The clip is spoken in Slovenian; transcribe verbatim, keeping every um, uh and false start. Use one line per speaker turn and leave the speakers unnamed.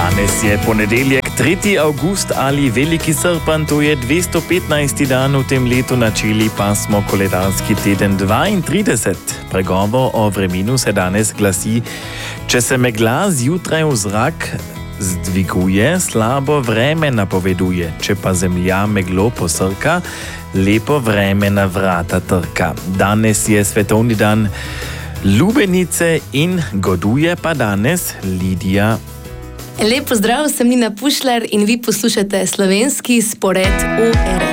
Danes je ponedeljek, tretji avgust ali veliki srpan, to je dvesto petnajsti dan v tem letu, načeli pa smo koledarski teden dvaintrideset. Pregovor o vremenu se danes glasi: če se megla zjutraj v zrak zdviguje, slabo vreme napoveduje, če pa zemlja meglo posrka, lepo vreme na vrata trka. Danes je svetovni dan lubenice in goduje pa danes Lidija.
Lep pozdrav, sem Nina Pušlar in vi poslušate slovenski spored O R.